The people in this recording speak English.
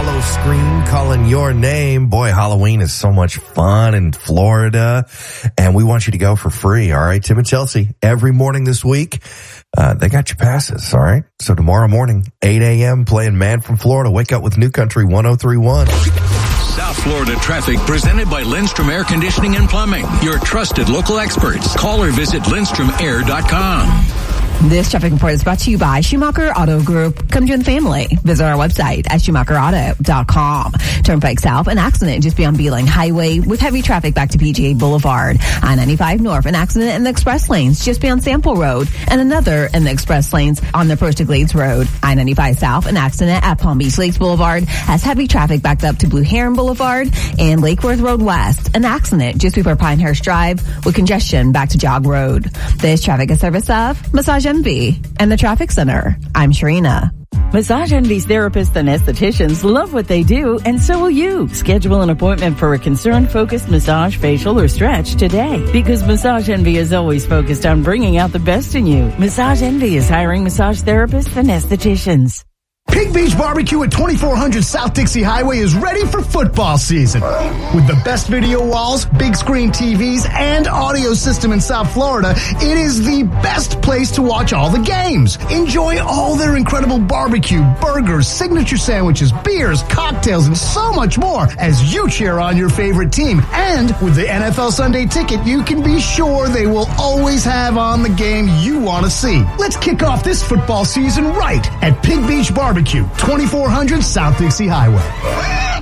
hollow scream calling your name. Boy, Halloween is so much fun in Florida, and we want you to go for free, all right? Tim and Chelsea, every morning this week, they got your passes, all right? So tomorrow morning, 8 a.m., playing Man from Florida. Wake up with New Country 103.1. South Florida traffic presented by Lindstrom Air Conditioning and Plumbing. Your trusted local experts. Call or visit LindstromAir.com. This traffic report is brought to you by Schumacher Auto Group. Come join the family. Visit our website at SchumacherAuto.com. Turnpike South, an accident just beyond Beeline Highway with heavy traffic back to PGA Boulevard. I-95 North, an accident in the express lanes just beyond Sample Road, and another in the express lanes on the approach to Glades Road. I-95 South, an accident at Palm Beach Lakes Boulevard has heavy traffic backed up to Blue Heron Boulevard and Lake Worth Road West. An accident just before Pinehurst Drive with congestion back to Jog Road. This traffic is service of Massage Envy and the Traffic Center. I'm Sharina. Massage Envy's therapists and estheticians love what they do, and so will you. Schedule an appointment for a concern-focused massage, facial, or stretch today, because Massage Envy is always focused on bringing out the best in you. Massage Envy is hiring massage therapists and estheticians. Pig Beach Barbecue at 2400 South Dixie Highway is ready for football season. With the best video walls, big screen TVs, and audio system in South Florida, it is the best place to watch all the games. Enjoy all their incredible barbecue, burgers, signature sandwiches, beers, cocktails, and so much more as you cheer on your favorite team. And with the NFL Sunday Ticket, you can be sure they will always have on the game you want to see. Let's kick off this football season right at Pig Beach Barbecue, 2400 South Dixie Highway.